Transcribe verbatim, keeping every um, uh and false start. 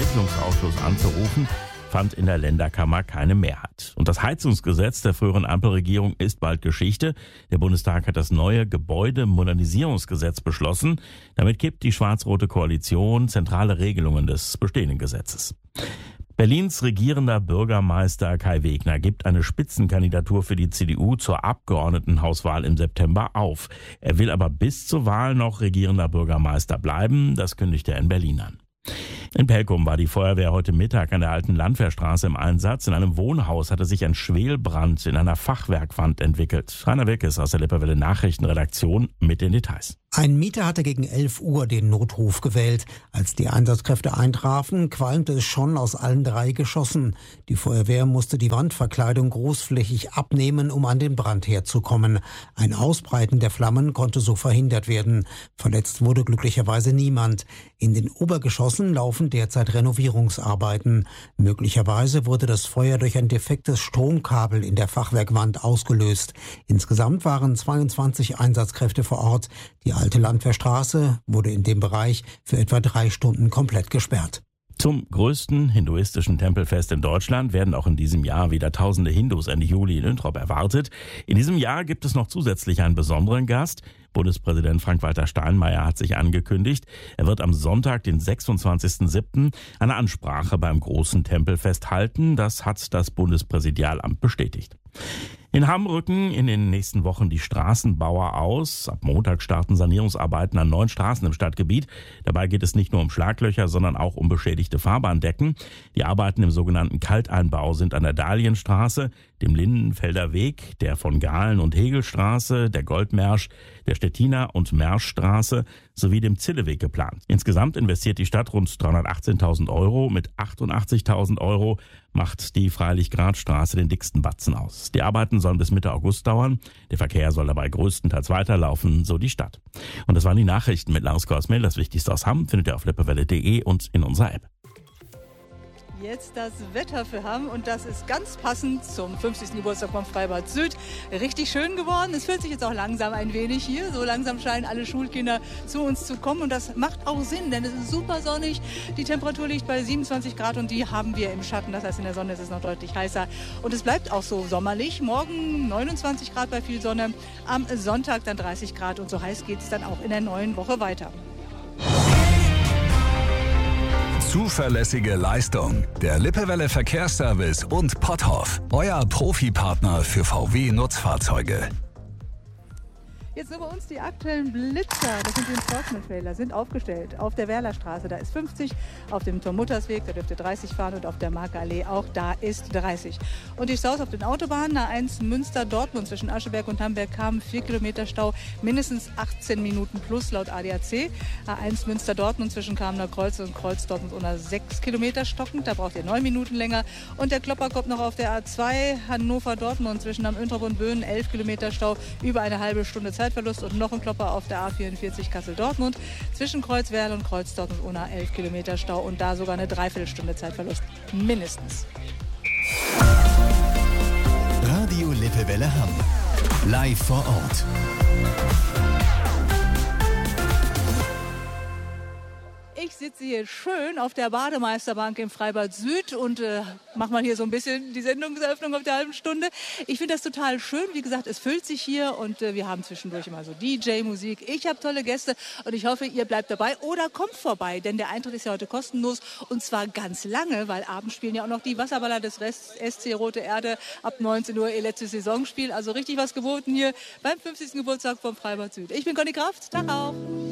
Ermittlungsausschuss anzurufen, fand in der Länderkammer keine Mehrheit. Und das Heizungsgesetz der früheren Ampelregierung ist bald Geschichte. Der Bundestag hat das neue Gebäudemodernisierungsgesetz beschlossen. Damit kippt die schwarz-rote Koalition zentrale Regelungen des bestehenden Gesetzes. Berlins regierender Bürgermeister Kai Wegner gibt eine Spitzenkandidatur für die C D U zur Abgeordnetenhauswahl im September auf. Er will aber bis zur Wahl noch regierender Bürgermeister bleiben. Das kündigt er in Berlin an. In Pelkum war die Feuerwehr heute Mittag an der alten Landwehrstraße im Einsatz. In einem Wohnhaus hatte sich ein Schwelbrand in einer Fachwerkwand entwickelt. Rainer Wilkes aus der Lippewelle Nachrichtenredaktion mit den Details. Ein Mieter hatte gegen elf Uhr den Notruf gewählt. Als die Einsatzkräfte eintrafen, qualmte es schon aus allen drei Geschossen. Die Feuerwehr musste die Wandverkleidung großflächig abnehmen, um an den Brand herzukommen. Ein Ausbreiten der Flammen konnte so verhindert werden. Verletzt wurde glücklicherweise niemand. In den Obergeschossen laufen derzeit Renovierungsarbeiten. Möglicherweise wurde das Feuer durch ein defektes Stromkabel in der Fachwerkwand ausgelöst. Insgesamt waren zweiundzwanzig Einsatzkräfte vor Ort. Die alte Landwehrstraße wurde in dem Bereich für etwa drei Stunden komplett gesperrt. Zum größten hinduistischen Tempelfest in Deutschland werden auch in diesem Jahr wieder tausende Hindus Ende Juli in Üntrop erwartet. In diesem Jahr gibt es noch zusätzlich einen besonderen Gast. Bundespräsident Frank-Walter Steinmeier hat sich angekündigt, er wird am Sonntag, den sechsundzwanzigsten siebten eine Ansprache beim großen Tempelfest halten. Das hat das Bundespräsidialamt bestätigt. In Hamm rücken in den nächsten Wochen die Straßenbauer aus. Ab Montag starten Sanierungsarbeiten an neun Straßen im Stadtgebiet. Dabei geht es nicht nur um Schlaglöcher, sondern auch um beschädigte Fahrbahndecken. Die Arbeiten im sogenannten Kalteinbau sind an der Dahlienstraße, dem Lindenfelder Weg, der von Gahlen- und Hegelstraße, der Goldmersch, der Stettiner- und Merschstraße sowie dem Zilleweg geplant. Insgesamt investiert die Stadt rund dreihundertachtzehntausend Euro. Mit achtundachtzigtausend Euro macht die Freilich-Grad-Straße den dicksten Batzen aus. Die Arbeiten sollen bis Mitte August dauern. Der Verkehr soll dabei größtenteils weiterlaufen, so die Stadt. Und das waren die Nachrichten mit Lars Korsmel. Das Wichtigste aus Hamm findet ihr auf lippewelle punkt de und in unserer App. Jetzt das Wetter für Hamm und das ist ganz passend zum fünfzigsten Geburtstag vom Freibad Süd. Richtig schön geworden. Es fühlt sich jetzt auch langsam ein wenig hier. So langsam scheinen alle Schulkinder zu uns zu kommen und das macht auch Sinn, denn es ist super sonnig. Die Temperatur liegt bei siebenundzwanzig Grad und die haben wir im Schatten. Das heißt, in der Sonne ist es noch deutlich heißer und es bleibt auch so sommerlich. Morgen neunundzwanzig Grad bei viel Sonne, am Sonntag dann dreißig Grad und so heiß geht es dann auch in der neuen Woche weiter. Zuverlässige Leistung. Der Lippewelle Verkehrsservice und Potthoff. Euer Profipartner für V W-Nutzfahrzeuge. Jetzt nur bei uns die aktuellen Blitzer, das sind die Enforcement-Felder, sind aufgestellt. Auf der Werlerstraße, da ist fünfzig, auf dem Tom-Mutters-Weg, da dürft ihr dreißig fahren und auf der Markerallee auch, da ist dreißig. Und die Staus auf den Autobahnen, A eins Münster-Dortmund zwischen Ascheberg und Hamberg kamen vier Kilometer Stau, mindestens achtzehn Minuten plus laut A D A C. A eins Münster-Dortmund zwischen Kamener Kreuz und Kreuz-Dortmund unter sechs Kilometer stockend, da braucht ihr neun Minuten länger. Und der Klopper kommt noch auf der A zwei Hannover-Dortmund zwischen am Üntrop und Böhnen, elf Kilometer Stau, über eine halbe Stunde Zeit. Zeitverlust und noch ein Klopper auf der A vierundvierzig Kassel-Dortmund. Zwischen Kreuzwerl und Kreuz-Dortmund ohne elf Kilometer Stau und da sogar eine Dreiviertelstunde Zeitverlust. Mindestens. Radio Lippewelle Hamm. Live vor Ort. Ich sitze hier schön auf der Bademeisterbank im Freibad Süd und äh, mache mal hier so ein bisschen die Sendungseröffnung auf der halben Stunde. Ich finde das total schön. Wie gesagt, es füllt sich hier und äh, wir haben zwischendurch immer so D J-Musik. Ich habe tolle Gäste und ich hoffe, ihr bleibt dabei oder kommt vorbei, denn der Eintritt ist ja heute kostenlos und zwar ganz lange, weil abends spielen ja auch noch die Wasserballer des Rest, S C Rote Erde ab neunzehn Uhr ihr letztes Saisonspiel. Also richtig was geboten hier beim fünfzigsten Geburtstag vom Freibad Süd. Ich bin Conny Kraft. Tag auch.